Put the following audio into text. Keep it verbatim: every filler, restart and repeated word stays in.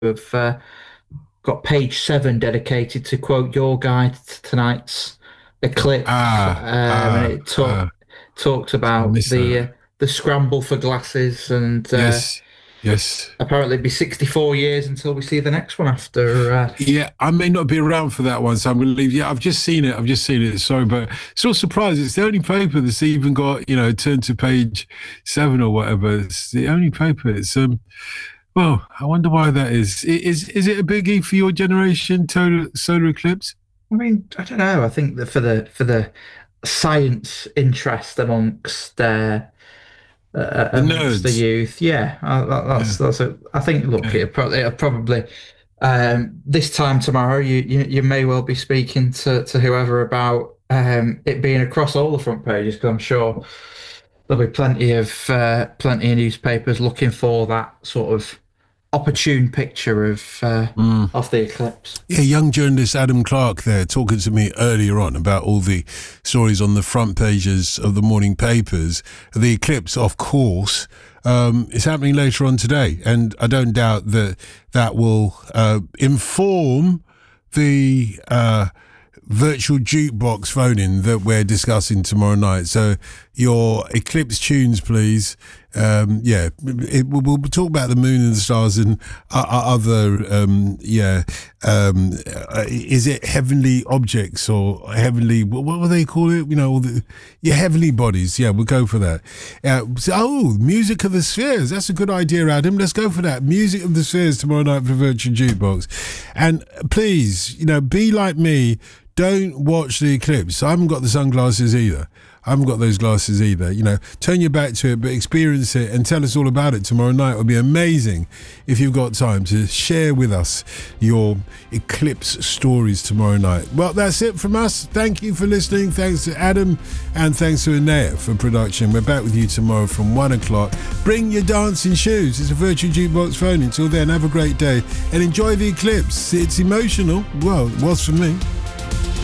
have uh, got page seven dedicated to quote your guide to tonight's eclipse, um, Ah, and ah, it ah. talk, talks I about miss the that. uh, the scramble for glasses, and uh, Yes, yes. apparently it'll be sixty-four years until we see the next one after. Uh, Yeah, I may not be around for that one, so I'm going to leave. Yeah, I've just seen it. I've just seen it. Sorry, but still surprised. It's the only paper that's even got, you know, turn to page seven or whatever. It's the only paper. It's um. Well, I wonder why that is. I- Is is it a biggie for your generation? Total solar eclipse. I mean, I don't know. I think that for the for the science interest amongst uh, uh, The amongst the nerds. youth. Yeah, uh, that, that's Yeah. that's a. I think. Look, Okay. it probably it'll probably um, this time tomorrow. You, you you may well be speaking to to whoever about um, it being across all the front pages, because I'm sure there'll be plenty of uh, plenty of newspapers looking for that sort of opportune picture of uh, Mm. of the eclipse. Yeah, young journalist Adam Clark there talking to me earlier on about all the stories on the front pages of the morning papers. The eclipse, of course, um, is happening later on today, and I don't doubt that that will uh, inform the uh, virtual jukebox phone-in that we're discussing tomorrow night. So your eclipse tunes, please. Um, yeah, it, we'll, we'll talk about the moon and the stars and uh, other, um, yeah, um, uh, is it heavenly objects or heavenly, what, what will they call it? You know, all the, yeah, heavenly bodies. Yeah, we'll go for that. Uh, so, oh, music of the spheres. That's a good idea, Adam. Let's go for that. Music of the spheres tomorrow night for virtual jukebox. And please, you know, be like me. Don't watch the eclipse. I haven't got the sunglasses either. I haven't got those glasses either. You know, turn your back to it, but experience it and tell us all about it tomorrow night. It would be amazing if you've got time to share with us your eclipse stories tomorrow night. Well, that's it from us. Thank you for listening. Thanks to Adam and thanks to Anea for production. We're back with you tomorrow from one o'clock. Bring your dancing shoes. It's a virtual jukebox phone. Until then, have a great day and enjoy the eclipse. It's emotional. Well, it was for me.